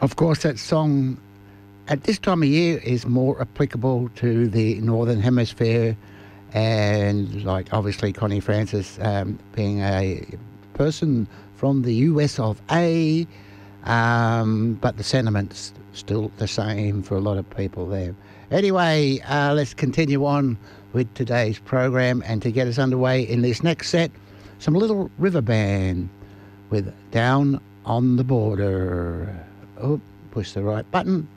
Of course, that song at this time of year is more applicable to the Northern Hemisphere, and like obviously Connie Francis being a person from the US of A, but the sentiment's still the same for a lot of people there. Anyway, let's continue on with today's program, and to get us underway in this next set, some Little River Band with Down on the Border. Oh, push the right button.